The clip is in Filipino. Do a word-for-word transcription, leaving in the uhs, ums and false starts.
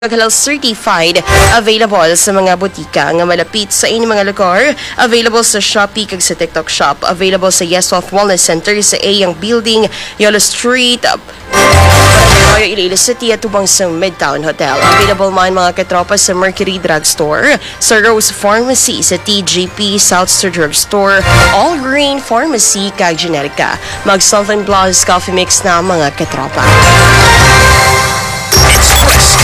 Halal certified, available sa mga butika nga malapit sa inyong mga lugar, available sa Shopee kag sa TikTok Shop, available sa Yes Wealth Wellness Center sa Ayang Building, Yolo Street, Arroyo, Iloilo City at tubang sa Midtown Hotel. Available man mga katropa sa Mercury Drugstore, sa Rose Pharmacy, sa T G P South Star Drugstore, All Green Pharmacy kag Generica. Mag Sultan Plus Coffee Mix na mga katropa. It's Fresh